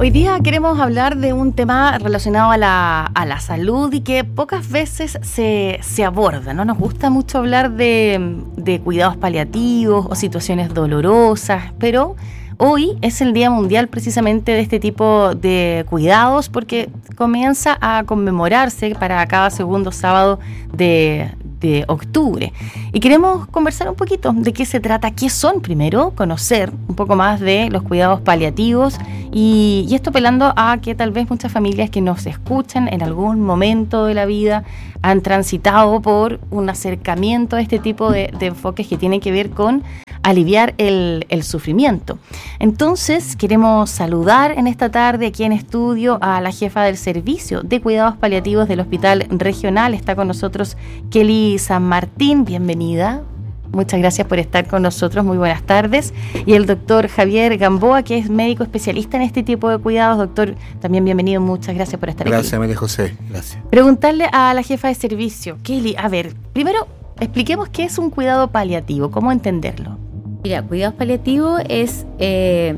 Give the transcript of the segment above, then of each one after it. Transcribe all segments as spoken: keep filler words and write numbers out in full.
Hoy día queremos hablar de un tema relacionado a la, a la salud y que pocas veces se, se aborda, ¿no? Nos gusta mucho hablar de, de cuidados paliativos o situaciones dolorosas, pero hoy es el Día Mundial precisamente de este tipo de cuidados porque comienza a conmemorarse para cada segundo sábado de, de octubre. Y queremos conversar un poquito de qué se trata, qué son primero, conocer un poco más de los cuidados paliativos y, y esto apelando a que tal vez muchas familias que nos escuchan en algún momento de la vida han transitado por un acercamiento a este tipo de, de enfoques que tienen que ver con aliviar el, el sufrimiento. Entonces, queremos saludar en esta tarde aquí en estudio a la jefa del Servicio de Cuidados Paliativos del Hospital Regional. Está con nosotros Kelly San Martín. Bienvenida. Muchas gracias por estar con nosotros. Muy buenas tardes. Y el doctor Javier Gamboa, que es médico especialista en este tipo de cuidados. Doctor, también bienvenido. Muchas gracias por estar gracias, aquí. Gracias, María José. Gracias. Preguntarle a la jefa de servicio, Kelly, a ver, primero expliquemos qué es un cuidado paliativo, cómo entenderlo. Mira, cuidados paliativos es, eh,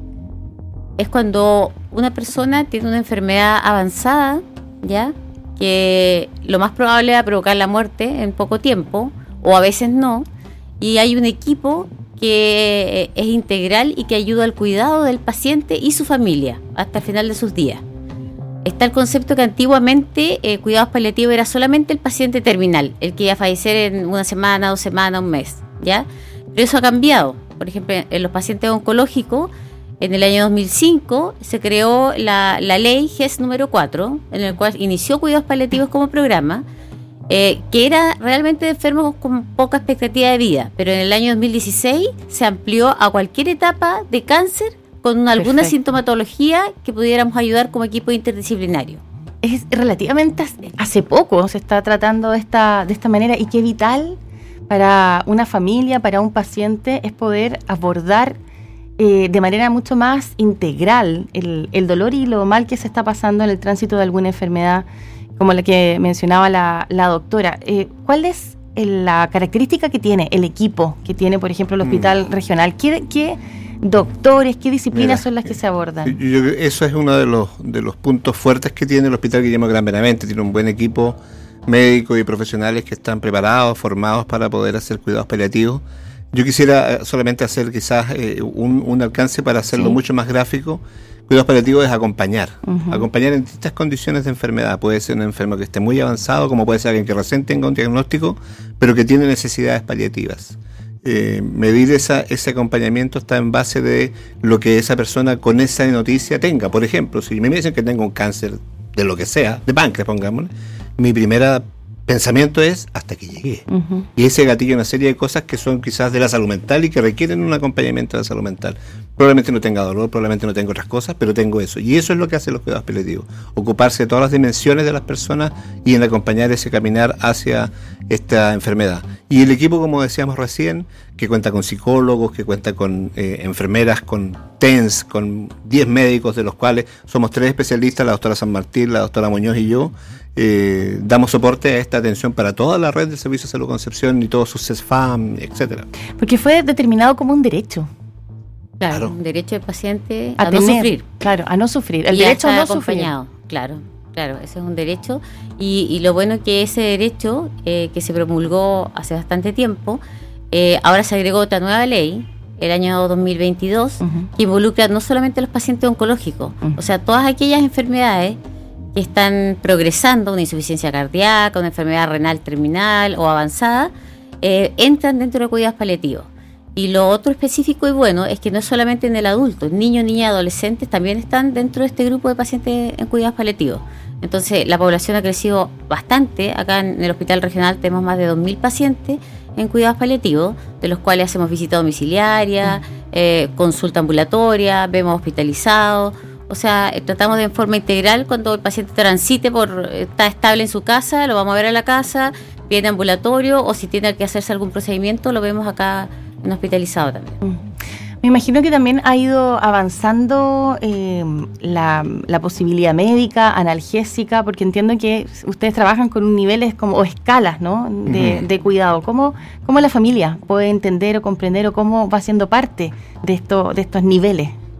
es cuando una persona tiene una enfermedad avanzada, ¿ya? Que lo más probable va a provocar la muerte en poco tiempo, o a veces no, y hay un equipo que es integral y que ayuda al cuidado del paciente y su familia hasta el final de sus días. Está el concepto que antiguamente eh, cuidados paliativos era solamente el paciente terminal, el que iba a fallecer en una semana, dos semanas, un mes, ¿ya? Pero eso ha cambiado. Por ejemplo, en los pacientes oncológicos, en el año dos mil cinco se creó la, la ley G E S número cuatro, en el cual inició cuidados paliativos como programa, eh, que era realmente de enfermos con poca expectativa de vida, pero en el año dos mil dieciséis se amplió a cualquier etapa de cáncer con una, alguna Perfecto. Sintomatología que pudiéramos ayudar como equipo interdisciplinario. Es relativamente hace poco se está tratando de esta, de esta manera y qué vital para una familia, para un paciente, es poder abordar eh, de manera mucho más integral el, el dolor y lo mal que se está pasando en el tránsito de alguna enfermedad, como la que mencionaba la, la doctora. Eh, ¿Cuál es el, la característica que tiene el equipo que tiene, por ejemplo, el Hospital mm. Regional? ¿Qué, qué doctores, qué disciplinas Mira, son las que se abordan? Yo, yo, eso es uno de los, de los puntos fuertes que tiene el Hospital Guillermo Gran Benavente. Tiene un buen equipo médicos y profesionales que están preparados, formados para poder hacer cuidados paliativos. Yo quisiera solamente hacer quizás eh, un, un alcance para hacerlo sí. mucho más gráfico. Cuidados paliativos es acompañar, uh-huh. acompañar en distintas condiciones de enfermedad. Puede ser un enfermo que esté muy avanzado, como puede ser alguien que recién tenga un diagnóstico, pero que tiene necesidades paliativas. Eh, medir esa, ese acompañamiento está en base de lo que esa persona con esa noticia tenga. Por ejemplo, si me dicen que tengo un cáncer de lo que sea, de páncreas, pongámosle, mi primer pensamiento es hasta que llegué. Uh-huh. Y ese gatillo una serie de cosas que son quizás de la salud mental y que requieren un acompañamiento de la salud mental. Probablemente no tenga dolor, probablemente no tenga otras cosas, pero tengo eso. Y eso es lo que hacen los cuidados paliativos. Ocuparse de todas las dimensiones de las personas y en acompañar ese caminar hacia esta enfermedad. Y el equipo, como decíamos recién, que cuenta con psicólogos, que cuenta con eh, enfermeras, con T E N S, con diez médicos, de los cuales somos tres especialistas, la doctora San Martín, la doctora Muñoz y yo. Eh, damos soporte a esta atención para toda la red del Servicio de Salud Concepción y todos sus CESFAM, etcétera. Porque fue determinado como un derecho. Claro, claro. Un derecho del paciente a, a tener, no sufrir. Claro, a no sufrir. El y derecho a no acompañado, sufrir. Claro, claro, ese es un derecho. Y, y lo bueno es que ese derecho, eh, que se promulgó hace bastante tiempo, eh, ahora se agregó otra nueva ley, el año dos mil veintidós, uh-huh. que involucra no solamente a los pacientes oncológicos, uh-huh. o sea, todas aquellas enfermedades que están progresando, una insuficiencia cardíaca, una enfermedad renal terminal o avanzada, eh, entran dentro de cuidados paliativos. Y lo otro específico y bueno es que no es solamente en el adulto, niños, niñas, adolescentes también están dentro de este grupo de pacientes en cuidados paliativos. Entonces la población ha crecido bastante. Acá en el Hospital Regional tenemos más de dos mil pacientes en cuidados paliativos, de los cuales hacemos visita domiciliaria, eh, consulta ambulatoria, vemos hospitalizados. O sea, tratamos de en forma integral cuando el paciente transite por, está estable en su casa, lo vamos a ver a la casa, viene ambulatorio o si tiene que hacerse algún procedimiento, lo vemos acá en hospitalizado también. Mm. Me imagino que también ha ido avanzando eh, la, la posibilidad médica, analgésica, porque entiendo que ustedes trabajan con niveles como o escalas, ¿no? de, uh-huh. de cuidado. ¿Cómo, ¿Cómo la familia puede entender o comprender o cómo va siendo parte de, esto, de estos niveles?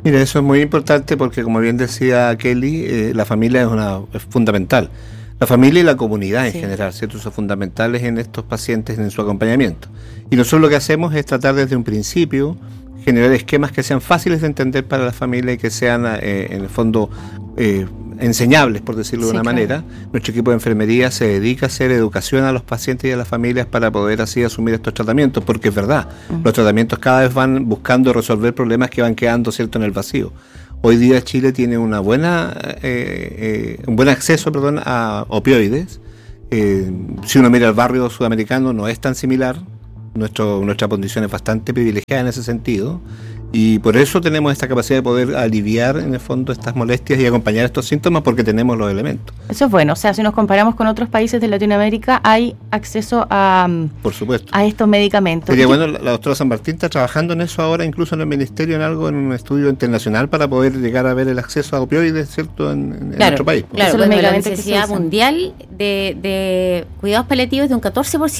Mira, eso es muy importante porque, como bien decía Kelly, eh, la familia es, una, es fundamental. La familia y la comunidad en sí. general, ¿cierto? Son fundamentales en estos pacientes, en su acompañamiento. Y nosotros lo que hacemos es tratar desde un principio, generar esquemas que sean fáciles de entender para la familia y que sean, eh, en el fondo, eh, enseñables, por decirlo sí, de una claro. manera. Nuestro equipo de enfermería se dedica a hacer educación a los pacientes y a las familias para poder así asumir estos tratamientos, porque es verdad, uh-huh. los tratamientos cada vez van buscando resolver problemas que van quedando, ¿cierto?, en el vacío. Hoy día Chile tiene una buena, eh, eh, un buen acceso, perdón, a opioides. Eh, si uno mira el barrio sudamericano no es tan similar. Nuestro, nuestra condición es bastante privilegiada en ese sentido. Y por eso tenemos esta capacidad de poder aliviar en el fondo estas molestias y acompañar estos síntomas porque tenemos los elementos. Eso es bueno, o sea, si nos comparamos con otros países de Latinoamérica, hay acceso a, por supuesto, a estos medicamentos. Sería bueno, la, la doctora San Martín está trabajando en eso ahora, incluso en el Ministerio, en algo, en un estudio internacional para poder llegar a ver el acceso a opioides, ¿cierto?, en, en claro, nuestro país. Claro, bueno, la necesidad mundial de, de cuidados paliativos de un catorce por ciento.